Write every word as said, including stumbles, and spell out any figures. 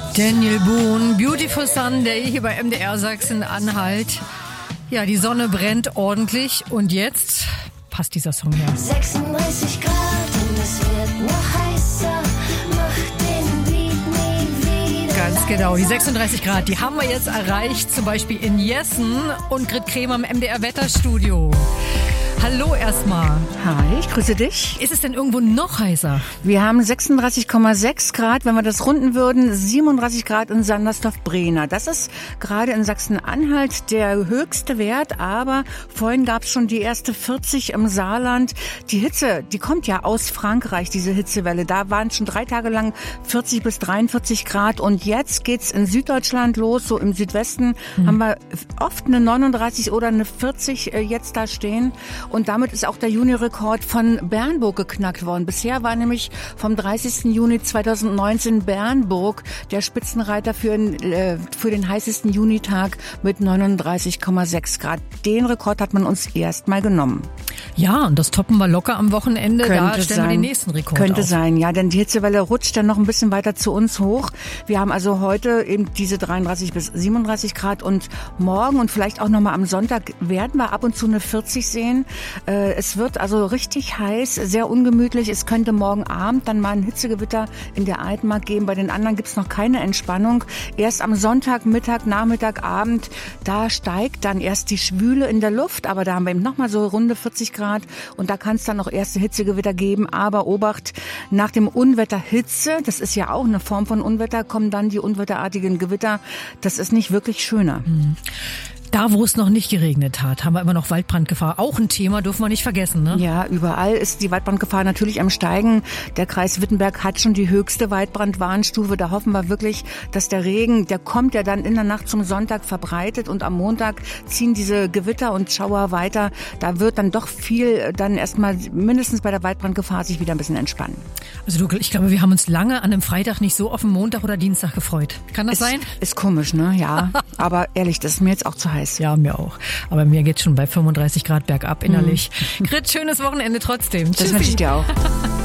Daniel Boone, Beautiful Sunday hier bei M D R Sachsen-Anhalt. Ja, die Sonne brennt ordentlich und jetzt passt dieser Song her. sechsunddreißig Grad und es wird noch heißer, macht den Beat nie wieder. Ganz genau, die sechsunddreißig Grad, die haben wir jetzt erreicht, zum Beispiel in Jessen und Grit Kremer im M D R Wetterstudio. Hallo erstmal. Hi, ich grüße dich. Ist es denn irgendwo noch heißer? Wir haben sechsunddreißig Komma sechs Grad, wenn wir das runden würden, siebenunddreißig Grad in Sandersdorf-Brehna. Das ist gerade in Sachsen-Anhalt der höchste Wert, aber vorhin gab es schon die erste vierzig im Saarland. Die Hitze, die kommt ja aus Frankreich, diese Hitzewelle. Da waren schon drei Tage lang vierzig bis dreiundvierzig Grad und jetzt geht's in Süddeutschland los, so im Südwesten hm. haben wir oft eine neununddreißig oder eine vierzig jetzt da stehen. Und damit ist auch der Juni-Rekord von Bernburg geknackt worden. Bisher war nämlich vom dreißigsten Juni zweitausendneunzehn Bernburg der Spitzenreiter für den, äh, für den heißesten Junitag mit neununddreißig Komma sechs Grad. Den Rekord hat man uns erst mal genommen. Ja, und das toppen wir locker am Wochenende. Könnte da stellen sein. wir den nächsten Rekord Könnte auf. sein, ja, denn die Hitzewelle rutscht dann noch ein bisschen weiter zu uns hoch. Wir haben also heute eben diese dreiunddreißig bis siebenunddreißig Grad und morgen und vielleicht auch nochmal am Sonntag werden wir ab und zu eine vierzig sehen. Es wird also richtig heiß, sehr ungemütlich. Es könnte morgen Abend dann mal ein Hitzegewitter in der Altmark geben. Bei den anderen gibt's noch keine Entspannung. Erst am Sonntag, Mittag, Nachmittag, Abend, da steigt dann erst die Schwüle in der Luft. Aber da haben wir eben nochmal so runde vierzig Grad und da kann es dann noch erste Hitzegewitter geben. Aber Obacht, nach dem Unwetter Hitze, das ist ja auch eine Form von Unwetter, kommen dann die unwetterartigen Gewitter. Das ist nicht wirklich schöner. Mhm. Da, wo es noch nicht geregnet hat, haben wir immer noch Waldbrandgefahr. Auch ein Thema, dürfen wir nicht vergessen, ne? Ja, überall ist die Waldbrandgefahr natürlich am Steigen. Der Kreis Wittenberg hat schon die höchste Waldbrandwarnstufe. Da hoffen wir wirklich, dass der Regen, der kommt ja dann in der Nacht zum Sonntag verbreitet und am Montag ziehen diese Gewitter und Schauer weiter. Da wird dann doch viel dann erstmal mindestens bei der Waldbrandgefahr sich wieder ein bisschen entspannen. Also du, ich glaube, wir haben uns lange an einem Freitag nicht so auf den Montag oder Dienstag gefreut. Kann das ist, sein? Ist komisch, ne? Ja. Aber ehrlich, das ist mir jetzt auch zu heiß. Ja, mir auch. Aber mir geht's schon bei fünfunddreißig Grad bergab innerlich. Mhm. Grit, schönes Wochenende trotzdem. Das wünsche ich dir auch.